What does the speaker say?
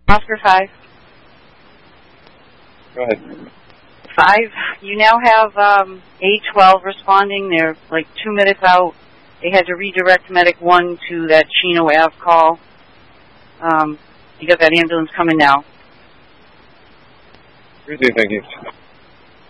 Oscar 5. Go ahead. 5. You now have A12 responding. They're like 2 minutes out. They had to redirect Medic 1 to that Chino Ave call. You got that ambulance coming now. Thank you.